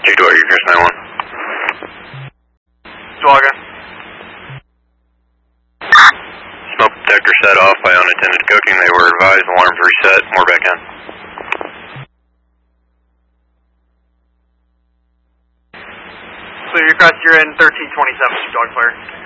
Chief Dwyer, Chris 91. Swaga. Smoke detector set off by unattended cooking. They were advised alarms reset. More back in. So you're in 1327, Dog Fire.